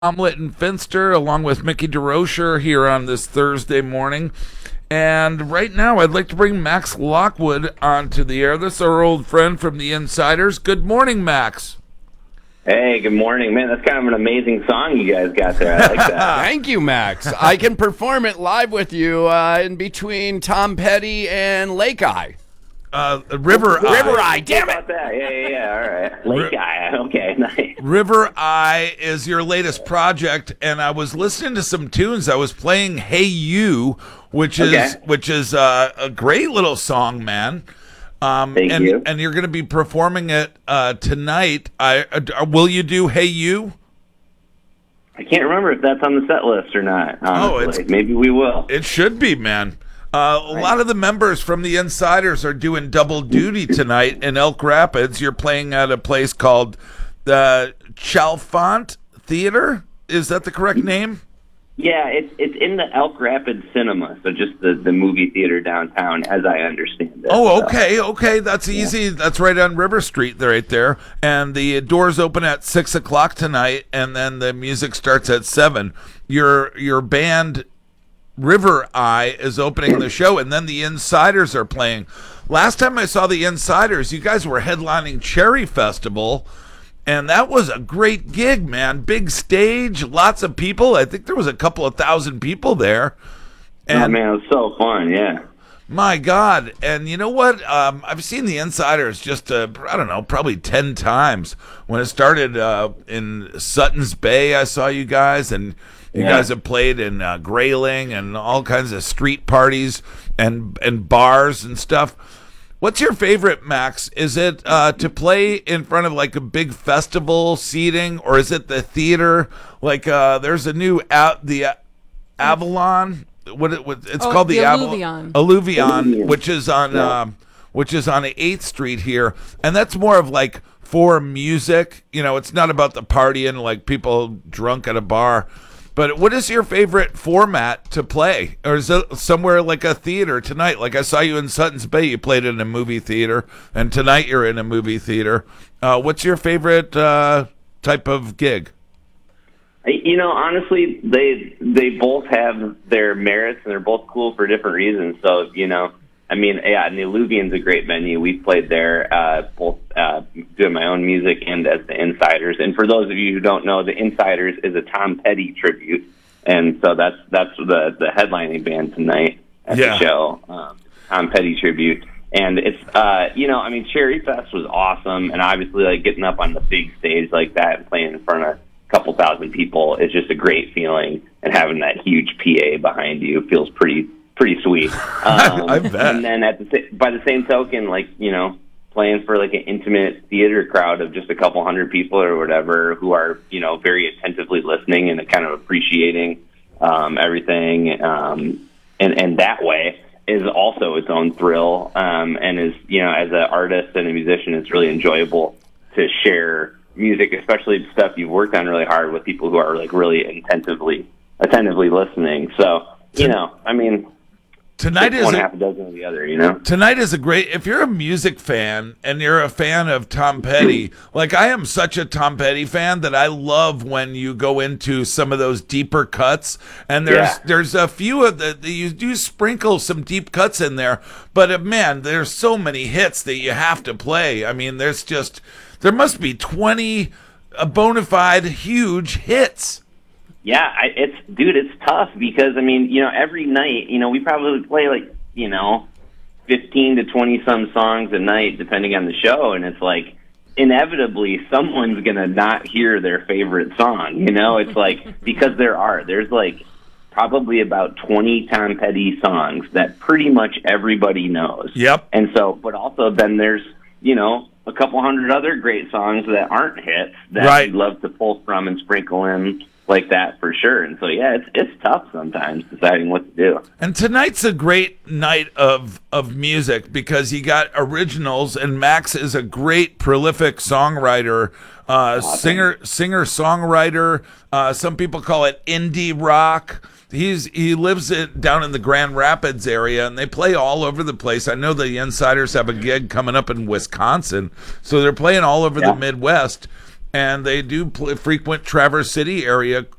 Omelet and Finster, along with Mickey DeRocher here on this Thursday morning. And right now, I'd like to bring Max Lockwood onto the air. This is our old friend from the Insiders. Good morning, Max. Hey, good morning. Man, that's kind of an amazing song you guys got there. I like that. Thank you, Max. I can perform it live with you in between Tom Petty and Lake Eye. River Eye. River Eye, damn How it! about that? Yeah, all right. Lake Eye. Okay, nice. River Eye is your latest project, and I was listening to some tunes. I was playing "Hey You," which is a great little song, man. Thank you. And you're going to be performing it tonight. Will you do "Hey You"? I can't remember if that's on the set list or not. It's Maybe we will. It should be, man. A lot of the members from the Insiders are doing double duty tonight in Elk Rapids. You're playing at a place called the Chalfont Theater. Is that the correct name? Yeah, it's in the Elk Rapids Cinema, so just the movie theater downtown, as I understand it. Oh, okay. That's easy. That's right on River Street, right there. And the doors open at 6 o'clock tonight, and then the music starts at 7. Your band River Eye is opening the show, and then the Insiders are playing. Last time I saw the Insiders, you guys were headlining Cherry Festival, and that was a great gig, man. Big stage, lots of people. I think there was a couple of thousand people there. And, oh, man, it was so fun, yeah. My God. And you know what? I've seen the Insiders just, I don't know, probably 10 times. When it started in Sutton's Bay, I saw you guys, and you guys have played in Grayling and all kinds of street parties and bars and stuff. What's your favorite, Max? Is it to play in front of like a big festival seating, or is it the theater? Like there's a new the Avalon. It's called the Alluvion, which is on 8th Street here, and that's more of like for music. You know, it's not about the partying like people drunk at a bar. But what is your favorite format to play? Or is it somewhere like a theater tonight? Like I saw you in Sutton's Bay, you played in a movie theater, and tonight you're in a movie theater. What's your favorite type of gig? You know, honestly, they both have their merits, and they're both cool for different reasons. So, you know, I mean, yeah, and the Alluvion's a great venue. We've played there, both doing my own music and as the Insiders. And for those of you who don't know, the Insiders is a Tom Petty tribute, and so that's the headlining band tonight at the show, Tom Petty tribute. And it's you know, I mean, Cherry Fest was awesome, and obviously, like getting up on the big stage like that and playing in front of a couple thousand people is just a great feeling, and having that huge PA behind you feels pretty sweet. I bet. And then by the same token, like, you know, playing for like an intimate theater crowd of just a couple hundred people or whatever who are, you know, very attentively listening and kind of appreciating everything, and that way is also its own thrill, and is, you know, as an artist and a musician, it's really enjoyable to share music, especially stuff you've worked on really hard, with people who are like really attentively listening. So, you know, I mean, tonight is half a dozen of the other, you know? Tonight is a great, if you're a music fan and you're a fan of Tom Petty, like I am such a Tom Petty fan that I love when you go into some of those deeper cuts, and there's a few of you do sprinkle some deep cuts in there, but man, there's so many hits that you have to play. I mean, there must be 20 bona fide huge hits. Yeah, it's tough because, I mean, you know, every night, you know, we probably play like, you know, 15 to 20 some songs a night, depending on the show. And it's like, inevitably, someone's going to not hear their favorite song. You know, it's like, because there's like probably about 20 Tom Petty songs that pretty much everybody knows. Yep. And so, but also then there's, you know, a couple hundred other great songs that aren't hits that we'd love to pull from and sprinkle in like that for sure. And so, yeah, it's tough sometimes deciding what to do. And tonight's a great night of music because you got originals, and Max is a great prolific songwriter, singer songwriter. Some people call it indie rock. He lives down in the Grand Rapids area, and they play all over the place. I know the Insiders have a gig coming up in Wisconsin, so they're playing all over the Midwest. and they do frequent Traverse City area